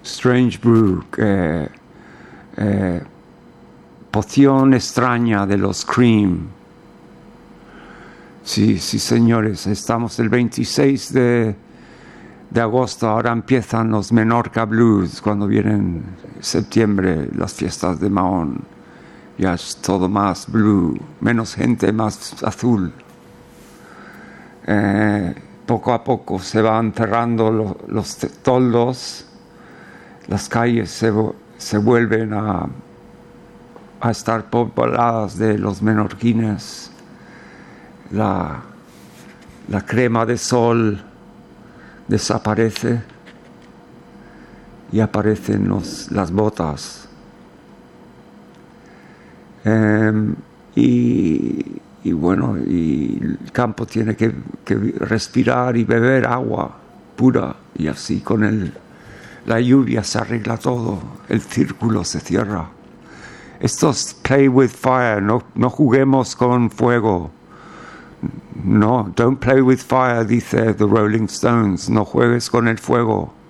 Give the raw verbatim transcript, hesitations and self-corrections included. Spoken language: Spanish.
Strange Brew, eh, eh, poción extraña de los Cream. Sí, sí, señores, estamos el veintiséis de, de agosto, ahora empiezan los Menorca Blues, cuando vienen septiembre, las fiestas de Mahón. Ya es todo más blue, menos gente, más azul. Eh, poco a poco se van cerrando lo, los toldos, las calles se, se vuelven a, a estar pobladas de los menorquines. La, la crema de sol desaparece y aparecen los, las botas. Eh, y, y bueno, y el campo tiene que, que respirar y beber agua pura, y así con el, la lluvia se arregla todo, el círculo se cierra. Esto es play with fire, no, no juguemos con fuego. No, don't play with fire, dice The Rolling Stones, no juegues con el fuego.